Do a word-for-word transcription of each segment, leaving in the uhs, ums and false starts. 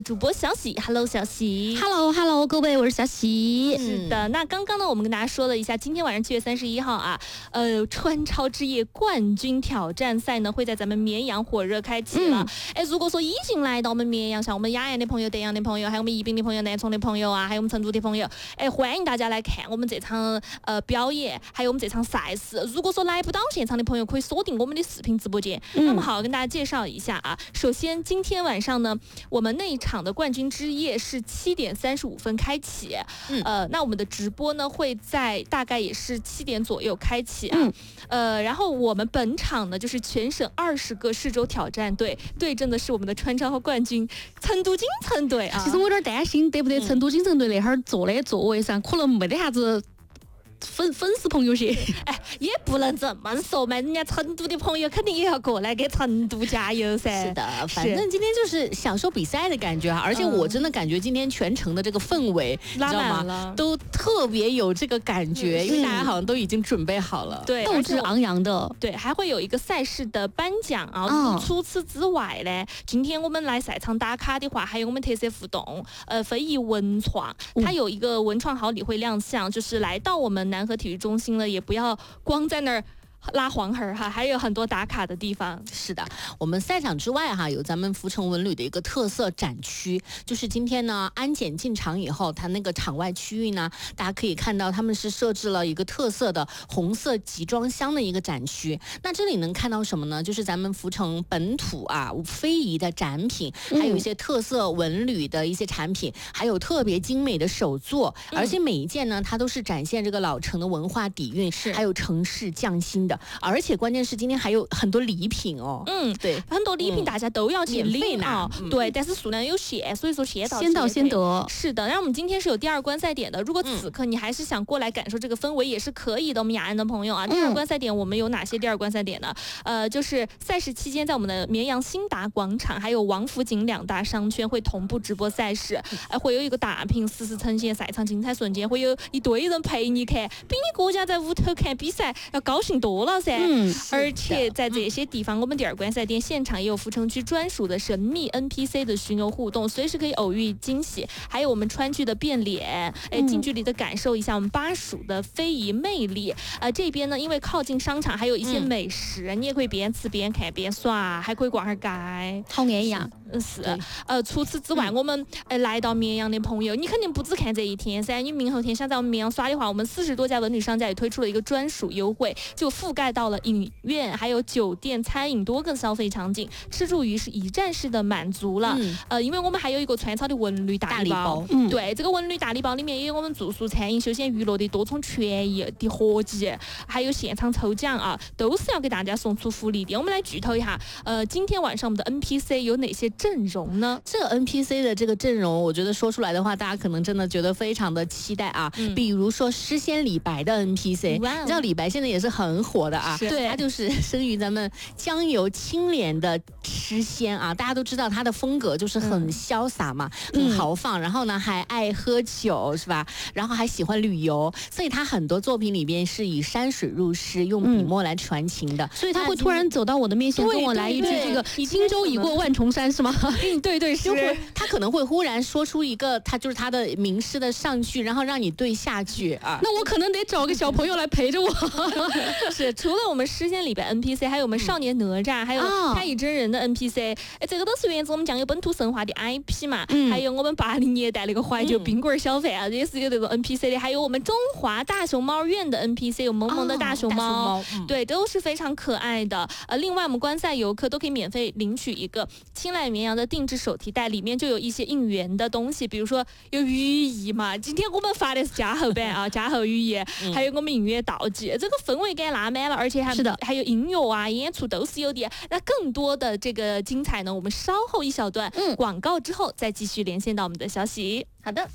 主播小喜 ，Hello 小喜 ，Hello Hello 各位，我是小喜。 是的，那刚刚呢，我们跟大家说了一下，今天晚上七月三十一号啊，呃，川超之夜冠军挑战赛呢会在咱们绵阳火热开启了。哎、嗯，如果说已经来到我们绵阳，像我们雅安的朋友、德阳的朋友，还有我们宜宾的朋友、南充的朋友啊，还有我们成都的朋友，哎，欢迎大家来看我们这场呃表演，还有我们这场赛事。如果说来不到现场的朋友，可以锁定我们的视频直播间。嗯、那么好，跟大家介绍一下啊，首先今天晚上呢，我们那一场场的冠军之夜是七点三十五分开启，嗯、呃，那我们的直播呢会在大概也是七点左右开启啊，嗯、呃，然后我们本场呢就是全省二十个市州挑战队对阵的是我们的川超冠军成都金城队啊。 其实我有点担心，对不对？成都金城队那会儿坐的座位上可能没得啥子。粉粉丝朋友些， 哎，也不能这么说嘛，人家成都的朋友肯定也要过来给成都加油噻。 是的，反正今天就是享受比赛的感觉啊，而且我真的感觉今天全程的这个氛围，嗯、 拉满了， 都特别有这个感觉，嗯、因为大家好像都已经准备好了， 对， 斗志昂扬的。 对，还会有一个赛事的颁奖啊。哦、除此之外呢，今天我们来赛场打卡的话，还有我们特色互动，呃，非遗文创，它有一个文创好礼会亮相，就是来到我们南河体育中心了，也不要光在那儿拉黄盒哈，还有很多打卡的地方。 是的，我们赛场之外哈，有咱们福成文旅的一个特色展区，就是今天呢安检进场以后，它那个场外区域呢，大家可以看到他们是设置了一个特色的红色集装箱的一个展区。那这里能看到什么呢？就是咱们福成本土啊非遗的展品，还有一些特色文旅的一些产品，还有特别精美的手作，嗯、而且每一件呢，它都是展现这个老城的文化底蕴，是还有城市匠心的。而且关键是今天还有很多礼品哦， 嗯，对，很多礼品大家都要去领啊，嗯、对，但是数量有限，所以说先到先到先得。 是的，然后我们今天是有第二观赛点的，如果此刻你还是想过来感受这个氛围，也是可以的。我们雅安的朋友啊，第二观赛点我们有哪些第二观赛点呢？呃，就是赛事期间在我们的绵阳新达广场还有王府井两大商圈会同步直播赛事，呃，会有一个大屏实时呈现赛场精彩瞬间，会有一堆人陪你看，比你国家在屋头看比赛要高兴多了噻。嗯，而且在这些地方，我们第二观赛点现场也有福城区专属的神秘 N P C 的巡游互动，随时可以偶遇惊喜，还有我们川剧的变脸，哎，近距离的感受一下我们巴蜀的非遗魅力。呃，这边呢，因为靠近商场，还有一些美食，嗯、你也可以边吃边看边耍，还可以逛下街， 好安逸啊。 是，呃，除此之外，嗯、我们呃来到绵阳的朋友，你肯定不只看这一天噻，你明后天想在我们绵阳耍的话，我们四十多家文旅商家也推出了一个专属优惠，就覆盖到了影院、还有酒店、餐饮多个消费场景，吃住娱是一站式的满足了。嗯、呃，因为我们还有一个川超的文旅大礼包，嗯、对，这个文旅大礼包里面也有我们住宿、餐饮、休闲娱乐的多重权益的合集，还有现场抽奖啊，都是要给大家送出福利的。我们来剧透一下，呃，今天晚上我们的 N P C 有哪些阵容呢？ 这个 N P C 的这个阵容，我觉得说出来的话，大家可能真的觉得非常的期待啊。嗯、比如说诗仙李白的 N P C， 你知道李白现在也是很火的啊，对，他就是生于咱们江油清廉的诗仙啊。大家都知道他的风格就是很潇洒嘛，嗯、很豪放，然后呢还爱喝酒是吧？然后还喜欢旅游，所以他很多作品里边是以山水入诗，用笔墨来传情的。 嗯、所以他会突然走到我的面前，跟我来一句这个“轻舟已过万重山”是吗？ 嗯，对对是。 他可能会忽然说出一个他就是他的名诗的上句，然后让你对下句啊。 那我可能得找个小朋友来陪着我。 是，除了我们诗仙里边 N P C， 还有我们少年哪吒，还有太乙真人的 N P C， 哎，这个都是源自我们酱油本土神话的 I P 嘛。嗯、还有我们八零年代那个怀旧冰棍消费啊，也是有这个 N P C 的。还有我们中华大熊猫院的 N P C， 有萌萌的大熊猫，哦大熊猫嗯、对，都是非常可爱的。呃，另外我们观赛游客都可以免费领取一个青睐绵阳的定制手提袋，里面就有一些应援的东西，比如说有寓意嘛。今天我们发的是加厚版啊，加厚寓意，嗯、还有我们音乐道具，这个氛围感拉满了，而且还是的，还有音乐啊、演出都是有的。那更多的这个精彩呢，我们稍后一小段嗯广告之后再继续连线到我们的消息。 好的。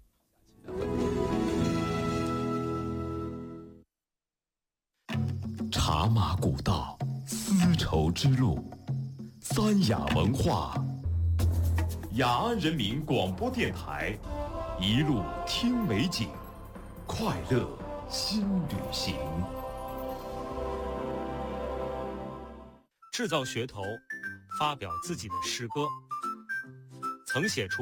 茶马古道，丝绸之路，三雅文化，雅安人民广播电台，一路听美景，快乐新旅行。 制造噱头，发表自己的诗歌。 曾写出